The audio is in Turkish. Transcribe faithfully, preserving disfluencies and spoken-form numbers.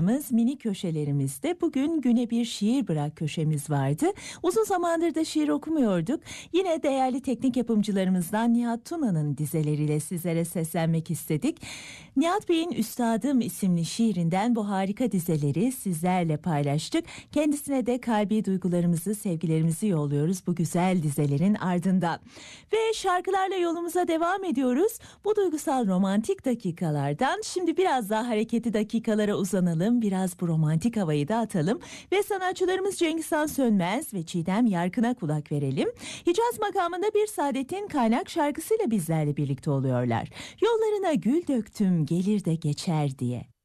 programımız Mini Köşelerimizde bugün Güne Bir Şiir Bırak köşemiz vardı. Uzun zamandır da şiir okumuyorduk. Yine değerli teknik yapımcılarımızdan Nihat Tuna'nın dizeleriyle sizlere seslenmek istedik. Nihat Bey'in Üstadım isimli şiirinden bu harika dizeleri sizlerle paylaştık. Kendisine de kalbi duygularımızı, sevgilerimizi yolluyoruz bu güzel dizelerin ardından. Ve şarkılarla yolumuza devam ediyoruz. Bu duygusal romantik dakikalardan şimdi biraz daha hareketli dakikalara uzanalım. Biraz bu romantik havayı da atalım. Ve sanatçılarımız Cengizhan Sönmez ve Çiğdem Yarkın'a kulak verelim. Hicaz makamında Bir Saadet'in kaynak şarkısıyla bizlerle birlikte oluyorlar. Yollarına gül döktüm gelir de geçer diye.